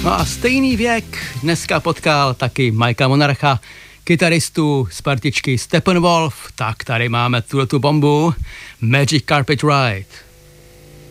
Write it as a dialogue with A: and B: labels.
A: No a stejný věk dneska potkal taky Mikea Monarcha, kytaristu z partičky Steppenwolf. Tak tady máme tu bombu Magic Carpet Ride.